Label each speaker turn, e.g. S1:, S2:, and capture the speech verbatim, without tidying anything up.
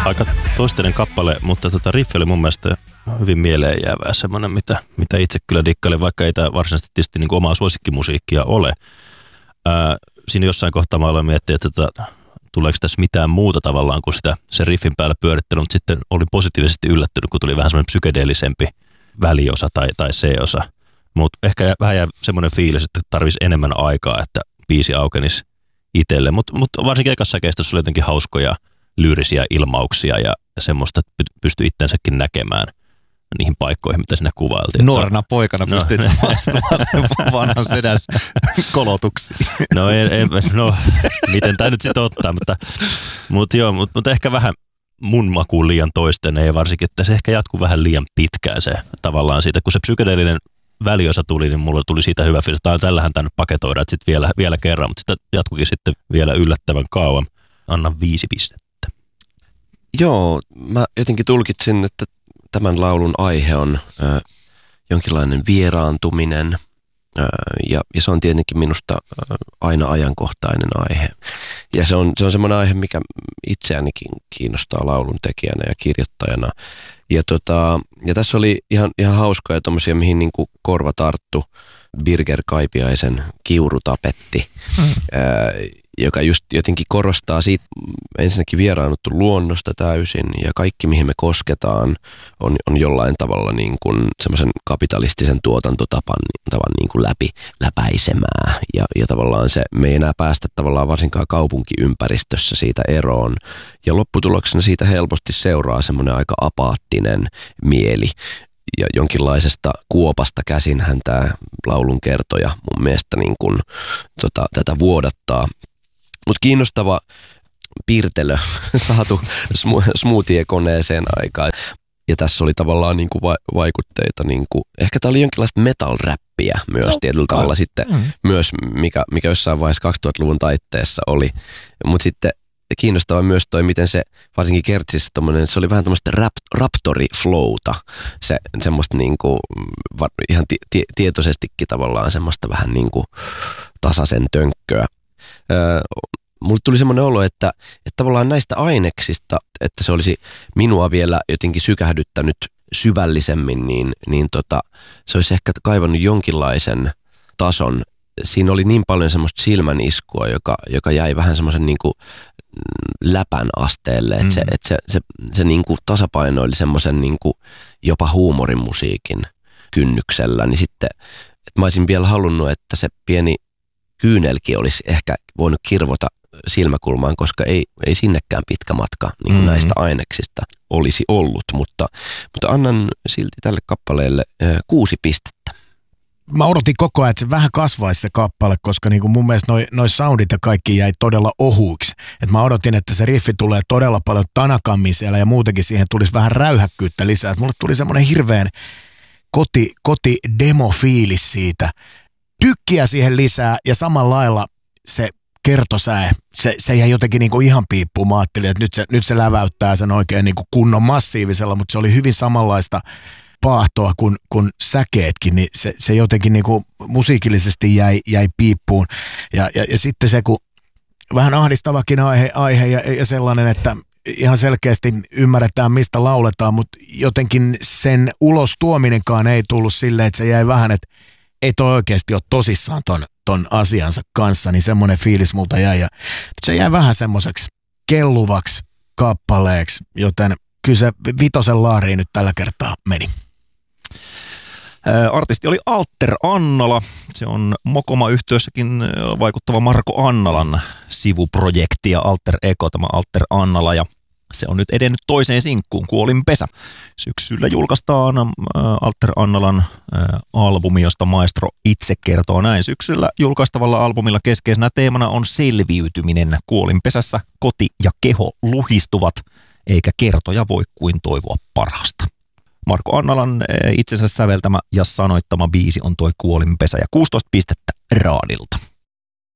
S1: Aika toisteinen kappale, mutta tota riffi oli mun mielestä hyvin mieleen jäävää semmoinen, mitä, mitä itse kyllä dikkailin, vaikka ei tämä varsinaisesti tietysti niin kuin omaa suosikkimusiikkia ole. Ää, siinä jossain kohtaa mä aloin miettiä, että tota, tuleeko tässä mitään muuta tavallaan kuin sitä sen riffin päällä pyörittely, mutta sitten olin positiivisesti yllättynyt, kun tuli vähän semmoinen psykedeellisempi väliosa tai, tai C-osa. Mutta ehkä vähän jää semmoinen fiilis, että tarvisi enemmän aikaa, että biisi aukenisi itselle. Mutta mut varsinkin ekassa keistossa oli jotenkin hauskoja lyyrisiä ilmauksia ja semmoista, että pystyi itsensäkin näkemään niihin paikkoihin, mitä siinä kuvailtiin.
S2: Nuorena poikana no. pystyt samastumaan vanhan sedäs kolotuksiin.
S1: No, ei, ei, no miten tämä nyt sitten ottaa, mutta, mutta joo, mutta, mutta ehkä vähän mun makuun liian toisten ja varsinkin, että se ehkä jatkuu vähän liian pitkään se tavallaan siitä, kun se psykedeellinen väliosa tuli, niin mulla tuli siitä hyvä fiilis, että tällähän tämä nyt paketoidaan sitten vielä, vielä kerran, mutta sitä jatkuikin sitten vielä yllättävän kauan. Anna viisi pistettä.
S3: Joo, mä jotenkin tulkitsin, että tämän laulun aihe on ö, jonkinlainen vieraantuminen ö, ja, ja se on tietenkin minusta ö, aina ajankohtainen aihe. Ja se on, se on semmoinen aihe, mikä itseänikin kiinnostaa laulun tekijänä ja kirjoittajana. Ja, tota, ja tässä oli ihan, ihan hauskoja tommosia, mihin niinku korva tarttu. Birger Kaipiaisen Kiurutapetti, mm. ää, joka just jotenkin korostaa siitä ensinnäkin vieraannuttu luonnosta täysin ja kaikki mihin me kosketaan on, on jollain tavalla niin kuin semmoisen kapitalistisen tuotantotapan tavan niin kuin läpi läpäisemää ja, ja tavallaan se me ei enää päästä tavallaan varsinkaan kaupunkiympäristössä siitä eroon ja lopputuloksena siitä helposti seuraa semmoinen aika apaattinen mieli. Ja jonkinlaisesta kuopasta käsinhän tämä laulun kertoja mun mielestä niin kuin, tota, tätä vuodattaa. Mutta kiinnostava piirtelö saatu smoothie-koneeseen aikaan. Ja tässä oli tavallaan niin kuin va- vaikutteita, niin kuin, ehkä tämä oli jonkinlaista metal-räppiä myös no, tietyllä tavalla sitten, mm. myös, mikä, mikä jossain vaiheessa kaksituhattaluvun taitteessa oli. Mutta sitten kiinnostava myös toi, miten se, varsinkin Kertsissä tommonen, se oli vähän tämmöistä rap, raptori-flowta, se, semmoista niinku, va, ihan ti, ti, tietoisestikin tavallaan semmoista vähän niinku tasaisen tönkköä. Öö, mulle tuli semmoinen olo, että, että tavallaan näistä aineksista, että se olisi minua vielä jotenkin sykähdyttänyt syvällisemmin, niin, niin tota, se olisi ehkä kaivannut jonkinlaisen tason. Siinä oli niin paljon semmoista silmäniskua, joka, joka jäi vähän semmoisen niinku läpän asteelle, että mm. se, et se, se, se niinku tasapainoili semmoisen niinku jopa huumorimusiikin kynnyksellä, niin sitten, että mä olisin vielä halunnut, että se pieni kyynelki olisi ehkä voinut kirvota silmäkulmaan, koska ei, ei sinnekään pitkä matka niin kuin mm. näistä aineksista olisi ollut, mutta, mutta annan silti tälle kappaleelle äh, kuusi pistettä.
S4: Mä odotin koko ajan, että se vähän kasvaisi se kappale, koska niin kuin mun mielestä noi, noi soundit ja kaikki jäi todella ohuiksi. Et mä odotin, että se riffi tulee todella paljon tanakammin siellä ja muutenkin siihen tulisi vähän räyhäkkyyttä lisää. Et mulle tuli semmoinen hirveän koti, koti-demo-fiilis siitä. Tykkiä siihen lisää ja samalla lailla se kertosäe, se, se jäi jotenkin niin kuin ihan piippuun. Mä ajattelin, että nyt se, nyt se läväyttää sen oikein niin kuin kunnon massiivisella, mutta se oli hyvin samanlaista paahtoa kuin, kuin säkeetkin, niin se, se jotenkin niin kuin musiikillisesti jäi, jäi piippuun. Ja, ja, ja sitten se, kun vähän ahdistavakin aihe, aihe ja, ja sellainen, että ihan selkeästi ymmärretään, mistä lauletaan, mutta jotenkin sen ulos tuominenkaan ei tullut silleen, että se jäi vähän, että ei toi oikeasti ole tosissaan ton, ton asiansa kanssa, niin semmoinen fiilis multa jäi. Ja se jäi vähän semmoiseksi kelluvaksi kappaleeksi, joten kyllä se vitosen laariin nyt tällä kertaa meni.
S2: Artisti oli Alter Annala. Se on Mokoma-yhtiössäkin vaikuttava Marko Annalan sivuprojekti ja Alter Ego, tämä Alter Annala. Ja se on nyt edennyt toiseen sinkkuun, Kuolinpesä. Syksyllä julkaistaan Alter Annalan albumi, josta maestro itse kertoo näin. Syksyllä julkaistavalla albumilla keskeisenä teemana on selviytyminen. Kuolinpesässä koti ja keho luhistuvat, eikä kertoja voi kuin toivoa parasta. Marko Annalan itsensä säveltämä ja sanoittama biisi on toi Kuolinpesä ja kuusitoista pistettä Raadilta.